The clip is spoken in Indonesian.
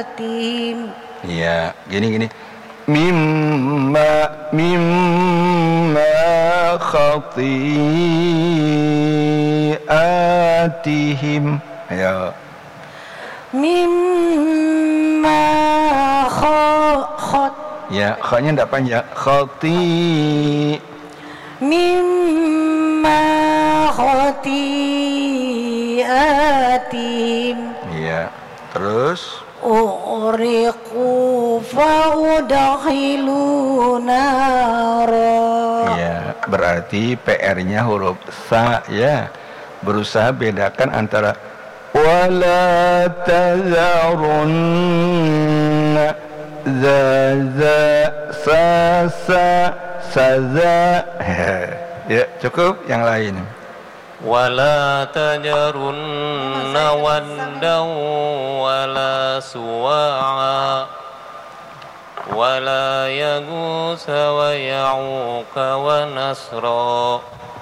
tim. Ya, gini. Mimma khati'atihim. Ya. Mimma khot. Ya, kha-nya enggak panjang. Mimma khati'atihim. Ya. Terus Uriqu fa'udakhilu nara. ya, berarti PR-nya huruf sa ya. Berusaha bedakan antara wala tazarunna saza. Ya, cukup yang lain. ولا تجرن ودا ولا سواعا ولا يغوث ويعوق ونسرا